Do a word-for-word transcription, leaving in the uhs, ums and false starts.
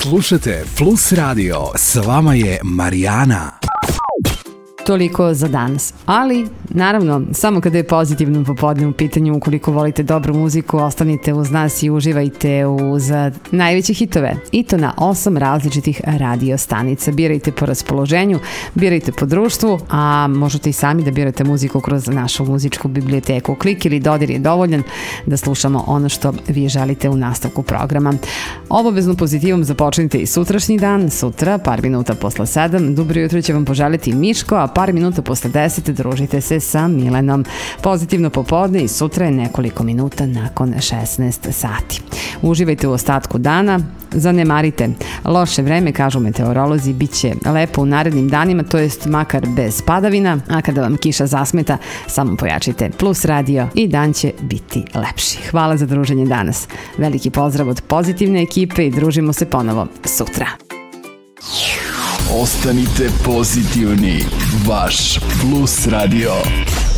Slušajte Plus Radio, s vama je Marijana. Toliko za danas, ali naravno samo kada je pozitivno popodne u pitanju. Ukoliko volite dobru muziku, ostanite uz nas i uživajte uz najveće hitove, i to na osam različitih radio stanica. Birajte po raspoloženju, birajte po društvu, a možete i sami da birate muziku kroz našu muzičku biblioteku. Klik ili dodir je dovoljan da slušamo ono što vi želite u nastavku programa. Obavezno pozitivom započnite i sutrašnji dan. Sutra, par minuta posle sedam, dobro jutro će vam poželiti Miško, a par minuta posle deset družite se sa Milenom. Pozitivno popodne i sutra je nekoliko minuta nakon šesnaest sati. Uživajte u ostatku dana, zanemarite loše vreme, kažu meteorolozi, bit će lepo u narednim danima, to jest makar bez padavina, a kada vam kiša zasmeta, samo pojačite Plus Radio i dan će biti lepši. Hvala za druženje danas. Veliki pozdrav od pozitivne ekipe i družimo se ponovo sutra. Ostanite pozitivni, vaš Plus Radio.